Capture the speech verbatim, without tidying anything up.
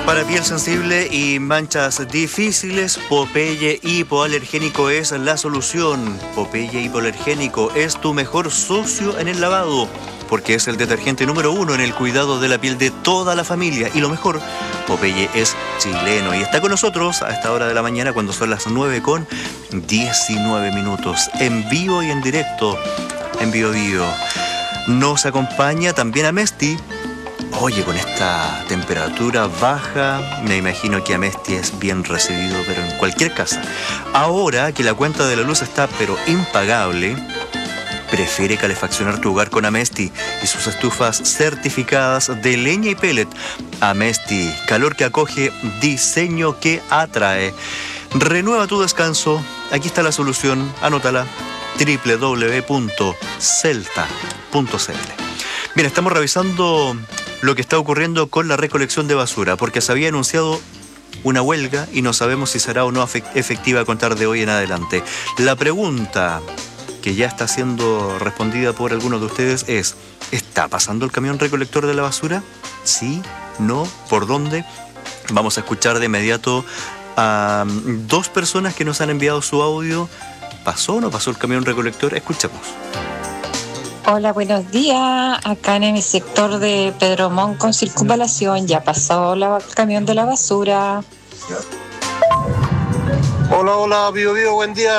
Para piel sensible y manchas difíciles, Popeye Hipoalergénico es la solución. Popeye Hipoalergénico es tu mejor socio en el lavado, porque es el detergente número uno en el cuidado de la piel de toda la familia. Y lo mejor, Popeye es chileno y está con nosotros a esta hora de la mañana cuando son las nueve con diecinueve minutos. En vivo y en directo, en Bio Bio. Nos acompaña también Amesti. Oye, con esta temperatura baja, me imagino que Amesti es bien recibido, pero en cualquier casa. Ahora que la cuenta de la luz está, pero impagable, prefiere calefaccionar tu hogar con Amesti y sus estufas certificadas de leña y pellet. Amesti, calor que acoge, diseño que atrae. Renueva tu descanso. Aquí está la solución. Anótala. doble u doble u doble u punto celta punto c l. Bien, estamos revisando lo que está ocurriendo con la recolección de basura, porque se había anunciado una huelga y no sabemos si será o no efectiva a contar de hoy en adelante. La pregunta que ya está siendo respondida por algunos de ustedes es: ¿está pasando el camión recolector de la basura? ¿Sí? ¿No? ¿Por dónde? Vamos a escuchar de inmediato a dos personas que nos han enviado su audio. ¿Pasó o no pasó el camión recolector? Escuchemos. Hola, buenos días. Acá en mi sector de Pedro Montt con circunvalación ya pasó la, el camión de la basura. Hola, hola, Bio Bio, buen día.